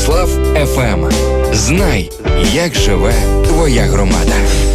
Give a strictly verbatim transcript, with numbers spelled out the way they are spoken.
Борислав еф ем. Знай, як живе твоя громада.